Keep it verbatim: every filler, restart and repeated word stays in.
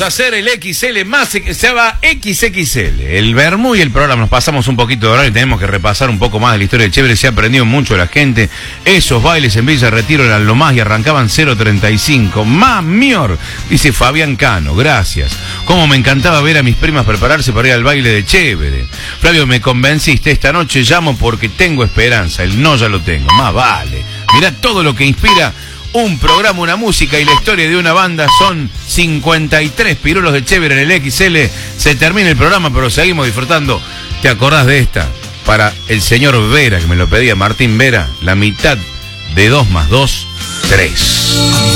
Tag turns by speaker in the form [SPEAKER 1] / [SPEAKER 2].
[SPEAKER 1] a hacer el X L más, se llama X X L. El vermú y el programa, nos pasamos un poquito de horario y tenemos que repasar un poco más de la historia de Chévere. Se ha aprendido mucho la gente. Esos bailes en Villa Retiro eran lo más y arrancaban cero treinta y cinco. Mamior, dice Fabián Cano, gracias. Cómo me encantaba ver a mis primas prepararse para ir al baile de Chévere. Flavio, me convenciste, esta noche llamo porque tengo esperanza. El no ya lo tengo, más vale. Mirá todo lo que inspira un programa, una música y la historia de una banda. Son cincuenta y tres pirulos de Chévere en el X L. Se termina el programa, pero seguimos disfrutando. ¿Te acordás de esta? Para el señor Vera, que me lo pedía, Martín Vera, la mitad de dos más dos, tres.